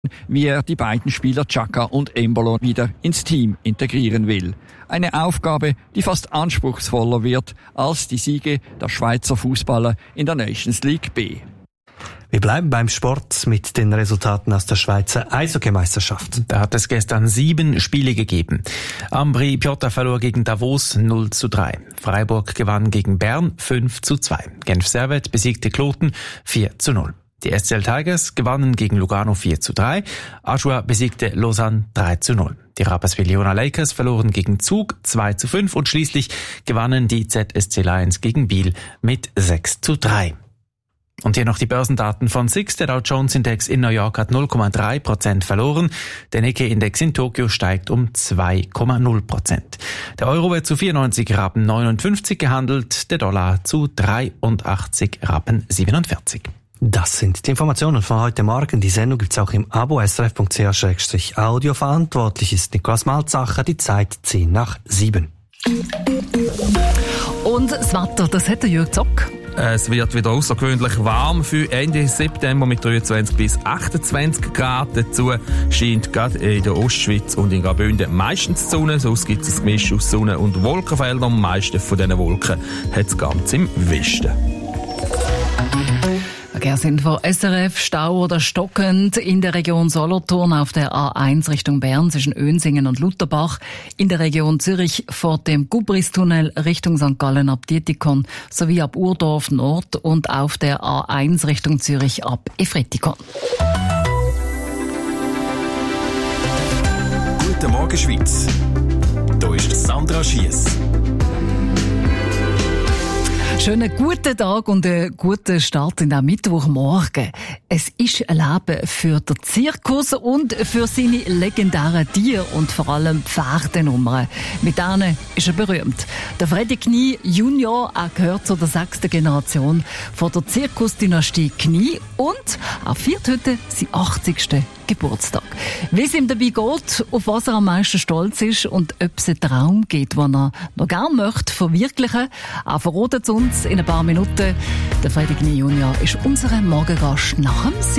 wie er die beiden Spieler Xhaka und Embolo wieder ins Team integrieren will. Eine Aufgabe, die fast anspruchsvoller wird als die Siege der Schweizer Fußballer in der Nations League B. Wir bleiben beim Sport mit den Resultaten aus der Schweizer Eishockeymeisterschaft. Da hat es gestern 7 Spiele gegeben. Ambri Piotta verlor gegen Davos 0:3. Freiburg gewann gegen Bern 5:2. Genf Servette besiegte Kloten 4:0. Die SCL Tigers gewannen gegen Lugano 4:3. Aschua besiegte Lausanne 3:0. Die Rapperswil-Jona Lakers verloren gegen Zug 2:5 und schließlich gewannen die ZSC Lions gegen Biel mit 6:3. Und hier noch die Börsendaten von SIX. Der Dow Jones Index in New York hat 0,3% verloren. Der Nikkei-Index in Tokio steigt um 2,0%. Der Euro wird zu 94,59 gehandelt, der Dollar zu 83,47. Das sind die Informationen von heute Morgen. Die Sendung gibt's auch im Abo srf.ch/audio. Verantwortlich ist Nikolaus Malzacher. Die Zeit 6:10. Und das Wetter, das hat der Jürg Zock. Es wird wieder außergewöhnlich warm für Ende September mit 23 bis 28 Grad. Dazu scheint gerade in der Ostschweiz und in Graubünden meistens die Sonne. Sonst gibt es ein Gemisch aus Sonne- und Wolkenfeldern. Am meisten von diesen Wolken hat es ganz im Westen. Verkehrsinfo SRF, Stau oder stockend in der Region Solothurn auf der A1 Richtung Bern zwischen Önsingen und Lutherbach, in der Region Zürich vor dem Gubristunnel Richtung St. Gallen ab Dietikon sowie ab Urdorf Nord und auf der A1 Richtung Zürich ab Efretikon. Guten Morgen Schweiz, hier ist Sandra Schiess. Schönen guten Tag und einen guten Start in den Mittwochmorgen. Es ist ein Leben für den Zirkus und für seine legendären Tiere und vor allem Pferdenummern. Mit denen ist er berühmt. Der Freddy Knie Junior, er gehört zu der 6. Generation von der Zirkusdynastie Knie und er feiert heute seinen 80. Geburtstag. Wie es ihm dabei geht, auf was er am meisten stolz ist und ob es einen Traum gibt, den er noch gerne möchte verwirklichen, er verratet uns in ein paar Minuten. Der Freddy Knie Junior ist unser Morgengast nach dem 7.